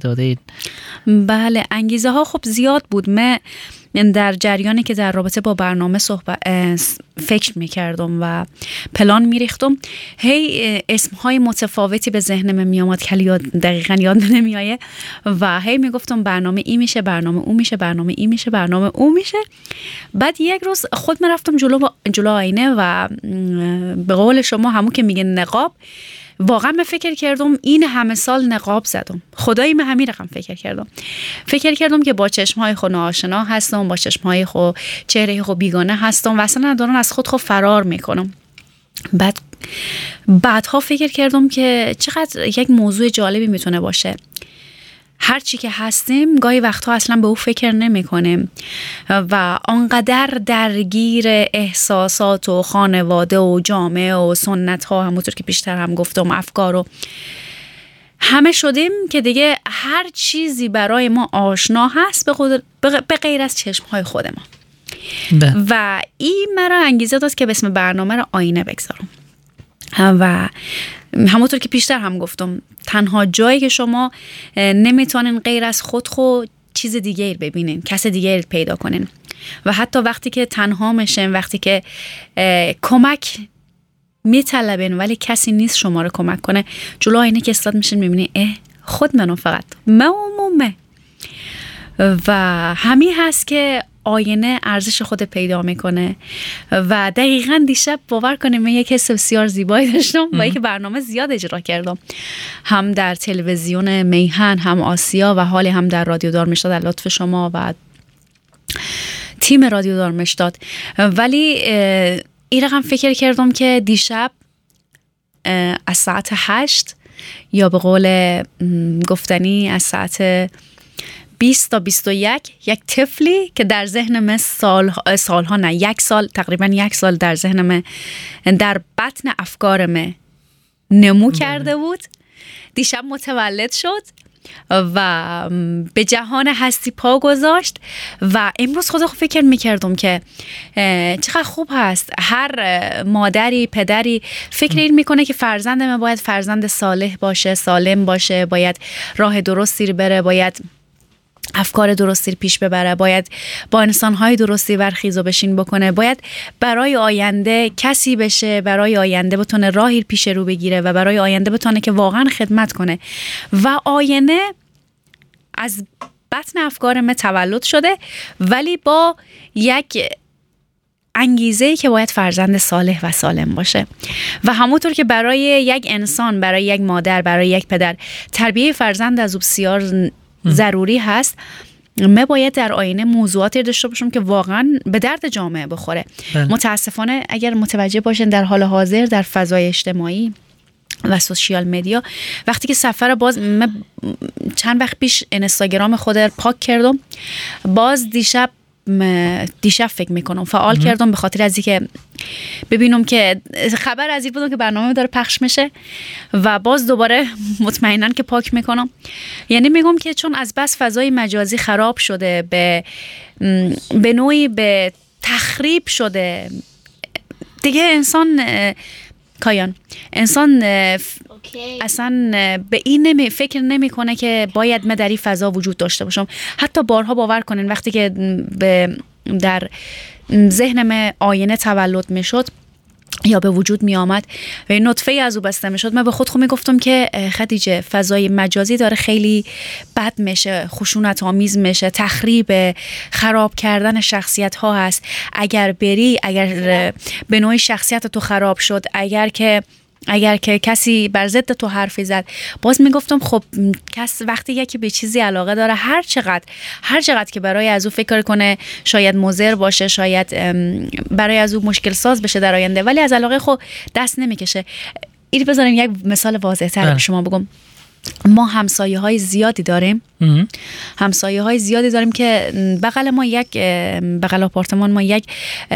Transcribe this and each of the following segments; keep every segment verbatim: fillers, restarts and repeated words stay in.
داده اید؟ بله، انگیزه ها خب زیاد بود. من در جریانی که در رابطه با برنامه صحبت فکر میکردم و پلان میریختم، هی اسمهای متفاوتی به ذهنم میامد که یاد دقیقاً یاد نمیایه و هی میگفتم برنامه این میشه، برنامه اون میشه، برنامه این میشه، برنامه اون میشه. بعد یک روز خود من رفتم جلو جلو آینه و به قول شما همون که میگه نقاب، واقعا من فکر کردم این همه سال نقاب زدم، خدایی من همین رقم فکر کردم فکر کردم که با چشمهای خود ناآشنا هستم، با چشمهای خود چهره خود بیگانه هستم و اصلا دارم از خود خود فرار میکنم. بعد بعدها فکر کردم که چقدر یک موضوع جالبی میتونه باشه. هر چی که هستیم گاهی وقتها اصلا به او فکر نمی کنیم و آنقدر درگیر احساسات و خانواده و جامعه و سنت ها، همونطور که بیشتر هم گفتم، افکار و همه شدیم که دیگه هر چیزی برای ما آشنا هست به, خود... به غیر از چشم های خود ما. ده. و این مرا انگیزه داد که به اسم برنامه را آینه بگذارم و همونطور که پیشتر هم گفتم، تنها جایی که شما نمیتونین غیر از خود خود چیز دیگه ببینین، کس دیگه پیدا کنین و حتی وقتی که تنها میشین، وقتی که کمک میطلبین ولی کسی نیست شما رو کمک کنه، جلو آینه که ایستاد میشین میبینین اه خود منو، فقط من و من. و همین هست که آینه ارزش خود پیدا میکنه و دقیقاً دیشب باور کنیم من یک حس بسیار زیبایی داشتم با اینکه برنامه زیاد اجرا کردم، هم در تلویزیون میهن، هم آسیا و حالی هم در رادیو دارمشتاد در لطف شما و تیم رادیو دارمشتاد. ولی این رقم فکر کردم که دیشب از ساعت هشت یا به قول گفتنی از ساعت بیست تا بیست و یک یک طفلی که در ذهن من سال سالها نه یک سال تقریبا یک سال در ذهن من در بطن افکار من نمو کرده بود، دیشب متولد شد و به جهان هستی پا گذاشت و امروز خدا خود فکر میکردم که چقدر خوب هست هر مادری پدری فکر این میکنه که فرزند من باید فرزند صالح باشه، سالم باشه، باید راه درستی رو بره، باید افکار درستی پیش ببره، باید با انسان‌های درستی برخیز و بشین بکنه، باید برای آینده کسی بشه، برای آینده بتونه راهی پیش رو بگیره و برای آینده بتونه که واقعا خدمت کنه. و آینه از بطن افکار من تولد شده ولی با یک انگیزه‌ای که باید فرزند صالح و سالم باشه. و همونطور که برای یک انسان، برای یک مادر، برای یک پدر تربیت فرزند از بسیار ضروری هست، من باید در آینه موضوعاتی داشته باشم که واقعا به درد جامعه بخوره. بله. متاسفانه اگر متوجه باشین در حال حاضر در فضای اجتماعی و سوشیال مدیا، وقتی که سفر باز من چند وقت پیش اینستاگرام خود پاک کردم، باز دیشب دیشب فکر میکنم فعال مم. کردم به خاطر از اینکه ببینم که خبر از این بودم که برنامه داره پخش میشه و باز دوباره مطمئناً که پاک میکنم. یعنی میگم که چون از بس فضای مجازی خراب شده، به به نوعی به تخریب شده دیگه، انسان کایان انسان اصلا به این نمی فکر نمی کنه که باید من در این فضا وجود داشته باشم. حتی بارها باور کنین وقتی که به در ذهنم آینه تولد می شد یا به وجود می آمد و این نطفه از او بسته می شد، من به خود خود می گفتم که خدیجه فضای مجازی داره خیلی بد میشه، خشونت آمیز میشه، تخریب، خراب کردن شخصیت ها هست. اگر بری، اگر به نوعی شخصیت تو خراب شد، اگر که اگر که کسی بر ضد تو حرفی زد، باز میگفتم خب کس وقتی یکی به چیزی علاقه داره، هر چقدر هر چقدر که برای از او فکر کنه شاید مضر باشه، شاید برای از او مشکل ساز بشه در آینده، ولی از علاقه خود دست نمیکشه. این بذاریم یک مثال واضح تر به شما بگم. ما همسایه های زیادی داریم همسایه های زیادی داریم که بغل ما یک بغل آپارتمان ما یک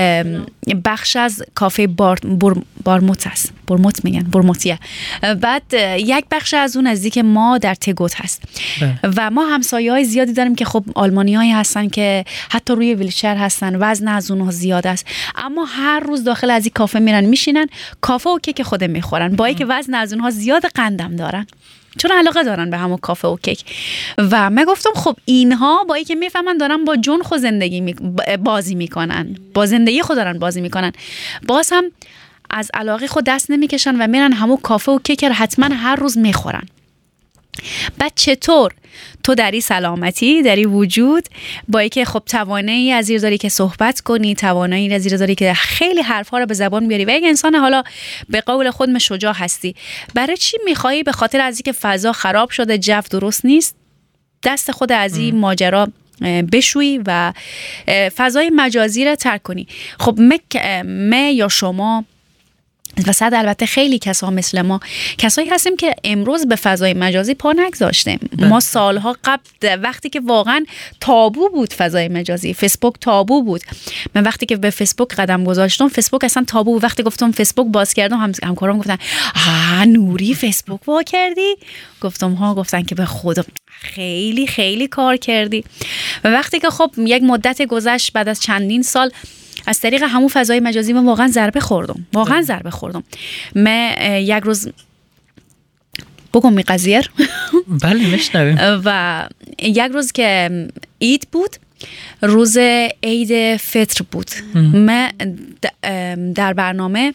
بخش از کافه بار بارموت هست، برموت میگن برموتیه، بعد یک بخش از اون نزدیک ما در تگوت هست ده. و ما همسایه های زیادی داریم که خب آلمانی هایی هستن که حتی روی ویلچر هستن، وزن از اونها زیاد است، اما هر روز داخل از این کافه میرن میشینن، کافه و کیک خود میخورن، با اینکه وزن از اونها زیاد، قندم دارن. چون علاقه دارن به همون کافه و کیک. و من گفتم خب اینها با اینکه میفهمن دارن با جون خود زندگی می... بازی میکنن، با زندگی خود دارن بازی میکنن، باز هم از علاقه خود دست نمیکشن و میرن همون کافه و کیک رو حتما هر روز میخورن. بعد چطور تو در این سلامتی، در این وجود، با اینکه خب توانایی از زیر داری که صحبت کنی، توانایی از زیر داری که خیلی حرفا رو به زبان بیاری و یک انسان حالا به قول خود شجاع هستی، برای چی میخوایی به خاطر از اینکه فضا خراب شده، جو درست نیست، دست خود از این ماجرا بشویی و فضای مجازی رو ترک کنی؟ خب من یا شما و صد البته خیلی کسا مثل ما کسایی هستیم که امروز به فضای مجازی پا نگذاشتیم. ما سالها قبل وقتی که واقعا تابو بود فضای مجازی، فیسبوک تابو بود، من وقتی که به فیسبوک قدم گذاشتم فیسبوک اصلا تابو بود. وقتی گفتم فیسبوک باز کردم هم همکارام گفتن آ نوری فیسبوک وا کردی؟ گفتم ها. گفتن که به خدا خیلی خیلی کار کردی. و وقتی که خب یک مدت گذشت، بعد از چندین سال از طریق همون فضای مجازی من واقعا ضربه خوردم، واقعا ضربه خوردم. من یک روز بگم می قضیه بله میشنویم. و یک روز که عید بود، روز عید فطر بود، من در برنامه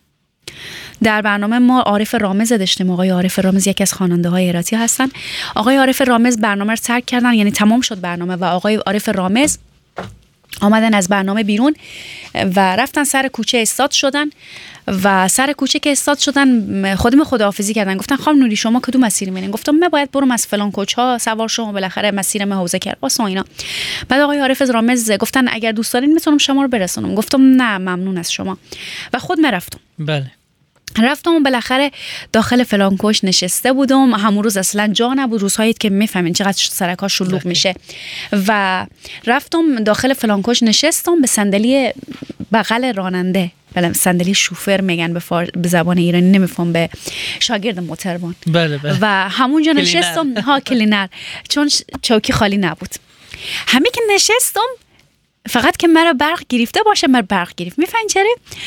در برنامه ما عارف رامز داشتیم. آقای عارف رامز یکی از خواننده های هراتی هستن. آقای عارف رامز برنامه رو ترک کردن، یعنی تمام شد برنامه و آقای عارف رامز آمدن از برنامه بیرون و رفتن سر کوچه استاد شدن و سر کوچه که استاد شدن خودم خداحافظی کردن. گفتن خانم نوری شما کدوم مسیر میرین؟ گفتم من باید برم از فلان کوچه ها سوار شم، بالاخره مسیر من حوزه کرباس و اینا. بعد آقای عارف رامز گفتن اگر دوست دارین میتونم شما رو برسونم. گفتم نه ممنون از شما و خود من رفتم. بله. رفتم و بالاخره داخل فلان کوچ نشسته بودم. همون روز اصلا جا نبود، روزهایی که میفهمین چقدر سرکا شلوغ میشه. و رفتم داخل فلان کوچ نشستم به صندلی بغل راننده، بله صندلی شوفر میگن به, فار... به زبان ایرانی، نمیفهم به شاگرد موتروان. بله بله. و همونجا نشستم ها کلینر، چون چوکی خالی نبود. همین که نشستم فقط که مرا برق گرفته باشه، مرا برق گرفت. میفهمین چرا؟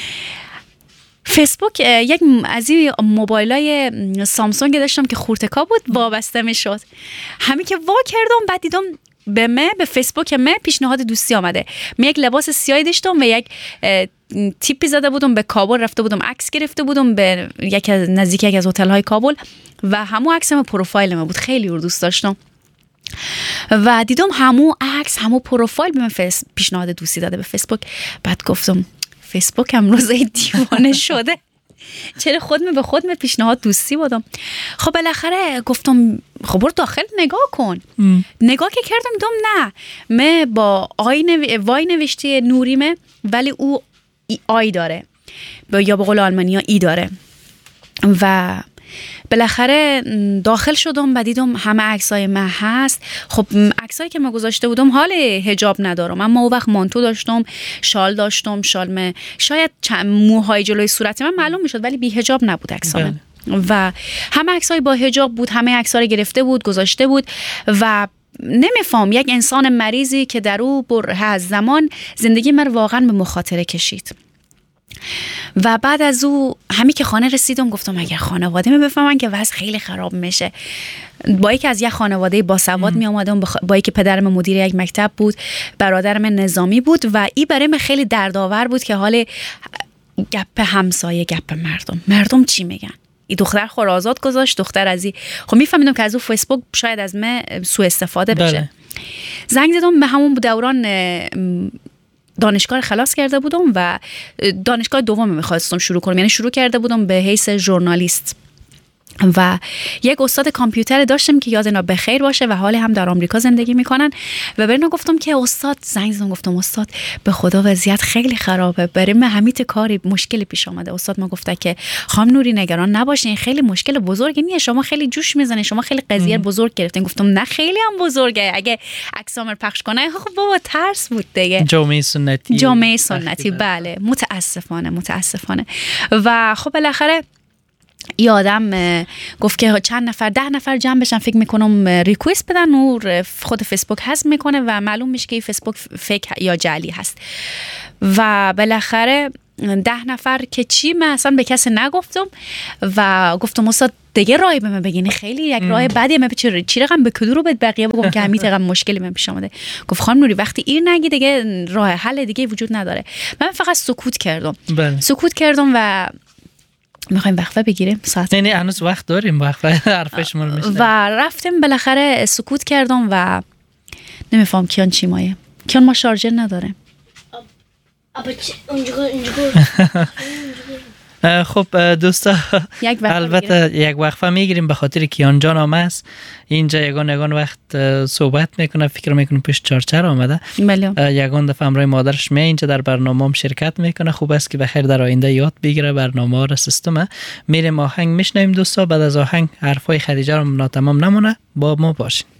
فیسبوک یک از این موبایلای سامسونگ داشتم که خورتکا بود، وابسته میشد. همین که وا کردم بعد دیدم به من به فیسبوک من پیشنهاد دوستی آمده. من یک لباس سیاهی داشتم و یک تیپی زده بودم به کابل، رفته بودم عکس گرفته بودم به یک از نزدیک یک از هتل های کابل و همون عکسم پروفایل من بود، خیلی رو دوست داشتم. و دیدم همون عکس همون پروفایل به من فیس پیشنهاد دوستی داده به فیسبوک. بعد گفتم فیسبوک هم روزای دیوانه شده، چرا خودم به خودم پیشنهاد دوستی بودم؟ خب بالاخره گفتم خب برو داخل نگاه کن. ام. نگاه که کردم دیدم نه، من با آی نو... وای نوشته نوریمه ولی او ای آی داره، یا به قول آلمانی ها ای داره. و بالاخره داخل شدم و دیدم همه عکسای من هست. خب عکسایی که من گذاشته بودم حال حجاب ندارم، اما اون وقت مانتو داشتم، شال داشتم، شال من شاید موهای جلوی صورت من معلوم میشد ولی بی حجاب نبود عکسام. و همه عکسای با حجاب بود، همه عکس‌ها رو گرفته بود گذاشته بود و نمیفهم یک انسان مریضی که در او بره از زمان زندگی من واقعا به مخاطره کشید. و بعد از او همی که خانه رسیدم گفتم اگر خانواده می بفهمن که وضع خیلی خراب میشه. با اینکه از یک خانواده باسواد می اومدم، با اینکه پدرم مدیر یک مکتب بود، برادرم نظامی بود و این برای من خیلی دردآور بود که حال گپ همسایه، گپ مردم مردم چی میگن. این دختر خور آزاد گذاشت، دختر از این خب میفهمیدم که از اون فیسبوک شاید از من سوء استفاده بشه. بله. زنگ زدم به همون دوران دانشگاه خلاص کرده بودم و دانشگاه دوم میخواستم شروع کنم، یعنی شروع کرده بودم به حیث ژورنالیست و یک استاد کامپیوتر داشتم که یاد اینا بخیر باشه و حال هم در آمریکا زندگی میکنن و به اینا گفتم که استاد، زنگ زدم گفتم استاد به خدا وضعیت خیلی خرابه، برای من همیت کاری مشکلی پیش آمده. استاد ما گفته که خانم نوری نگران نباشین، خیلی مشکل بزرگی نیست، شما خیلی جوش میزنین، شما خیلی قضیه بزرگ گرفتین. گفتم نه خیلی هم بزرگه، اگه عکسام پخش کنه خب بابا ترس بود دیگه. جامعه سنتی جامعه سنتی بله، متاسفانه متاسفانه. و خب بالاخره یه آدم گفت که چند نفر ده نفر جمع بشن، فکر میکنم ریکوست بدن و خود فیسبوک حذف میکنه و معلوم میشه که فیسبوک فیک یا جعلی هست. و بالاخره ده نفر که چی، من اصلا به کسی نگفتم و گفتم استاد دیگه راهی به من بگین، خیلی یک راه بدیه، من چی چی رقم به کدو رو به بقیه بگم که همین رقم مشکلی من پیش اومده. گفت خانم نوری وقتی این نگی دیگه راه حل دیگه وجود نداره. من فقط سکوت کردم. بله. سکوت کردم و میخوایم وقفه بگیریم ساعت. نه نه هنوز وقت داریم، وقفه حرفش ما رو میشنویم. و رفتیم بالاخره سکوت کردم و نمیفهم کیان چی مایه. کیان ما شارژر نداره. ابا اونجا اونجا خب دوستا البته یک وقفه میگیریم به خاطر کیان جان هم است اینجا یگان یگان وقت صحبت میکنه، فکر میکنه پیش چارچر آمده. بله. یگان دفعه همراه مادرش می اینجا در برنامه هم شرکت میکنه. خوب است که بخیر در آینده یاد بگیره برنامه را سیستم. میریم آهنگ میشنویم دوستا، بعد از آهنگ حرفای خدیجه رو ناتمام نمونه، با ما باشین.